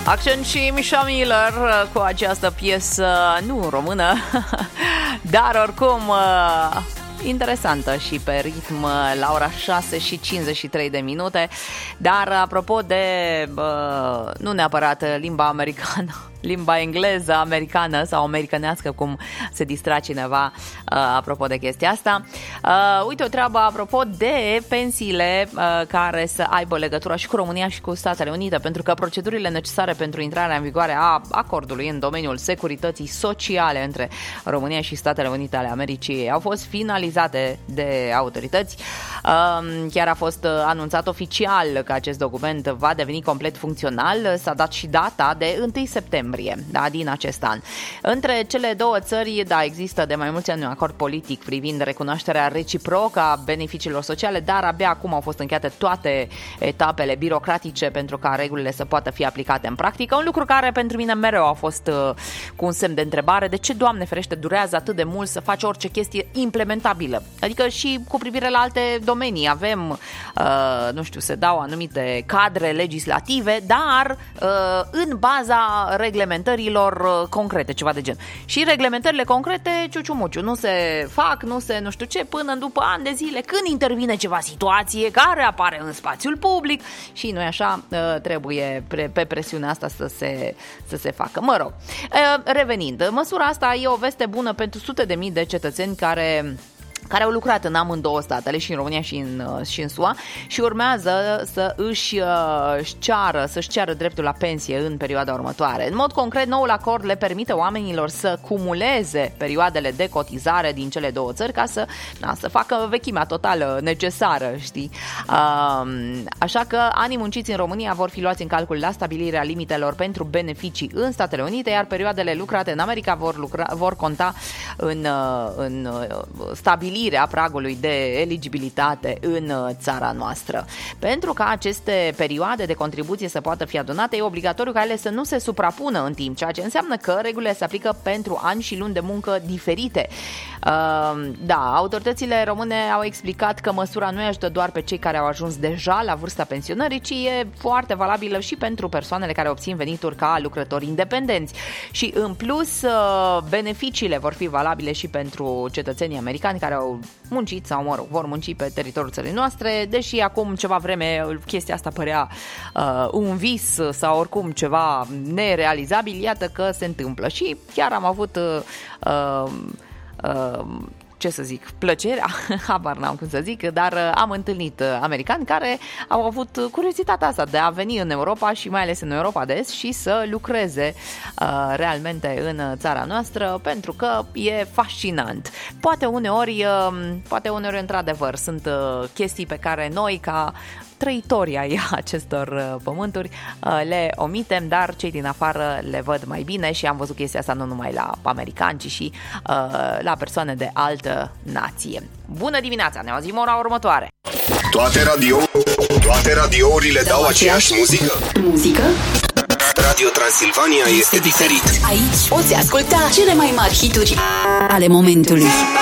Action și Misha Miller cu această piesă, nu română, dar oricum interesantă și pe ritm la ora 6:53. Dar apropo de nu neapărat limba americană, limba engleză americană sau americanească, cum se distra cineva apropo de chestia asta. Uite o treabă apropo de pensiile care să aibă legătură și cu România și cu Statele Unite, pentru că procedurile necesare pentru intrarea în vigoare a acordului în domeniul securității sociale între România și Statele Unite ale Americii au fost finalizate de autorități. Chiar a fost anunțat oficial că acest document va deveni complet funcțional. S-a dat și data de 1 septembrie, da, din acest an. Între cele două țări, da, există de mai mulți ani un acord politic privind recunoașterea reciprocă a beneficiilor sociale, dar abia acum au fost încheiate toate etapele birocratice pentru ca regulile să poată fi aplicate în practică. Un lucru care pentru mine mereu a fost cu un semn de întrebare: de ce, Doamne ferește, durează atât de mult să faci orice chestie implementabilă? Adică și cu privire la alte domenii avem, nu știu, se dau anumite cadre legislative, dar în baza reglementărilor concrete, ceva de gen. Și reglementările concrete, ciuciumuciu, nu se fac, nu știu ce, până după ani de zile, când intervine ceva situație care apare în spațiul public și nu e așa, trebuie pe presiunea asta să se facă. Mă rog, revenind, măsura asta e o veste bună pentru sute de mii de cetățeni care au lucrat în amândouă statele, și în România și în SUA, și urmează să-și ceară dreptul la pensie în perioada următoare. În mod concret, noul acord le permite oamenilor să cumuleze perioadele de cotizare din cele două țări ca să facă vechimea totală necesară, știi? Așa că anii munciți în România vor fi luați în calcul la stabilirea limitelor pentru beneficii în Statele Unite, iar perioadele lucrate în America vor conta în stabilirea pragului de eligibilitate în țara noastră. Pentru ca aceste perioade de contribuție să poată fi adunate, e obligatoriu ca ele să nu se suprapună în timp, ceea ce înseamnă că regulile se aplică pentru ani și luni de muncă diferite. Da, autoritățile române au explicat că măsura nu ajută doar pe cei care au ajuns deja la vârsta pensionării, ci e foarte valabilă și pentru persoanele care obțin venituri ca lucrători independenți. Și în plus, beneficiile vor fi valabile și pentru cetățenii americani care au muncit sau, mă rog, vor munci pe teritoriul țării noastre, deși acum ceva vreme chestia asta părea un vis sau oricum ceva nerealizabil, iată că se întâmplă. Și chiar am avut ce să zic, plăcerea, habar n-am cum să zic, dar am întâlnit americani care au avut curiozitatea asta de a veni în Europa și mai ales în Europa de Est și să lucreze realmente în țara noastră, pentru că e fascinant. Poate uneori într-adevăr sunt chestii pe care noi, ca trăitorii ai acestor pământuri, le omitem, dar cei din afară le văd mai bine și am văzut chestia asta nu numai la americani, ci și la persoane de altă nație. Bună dimineața, ne auzim ora următoare. Toate radiourile dau aceeași muzică? Radio Transilvania este diferit. Aici poți asculta cele mai mari hituri ale momentului.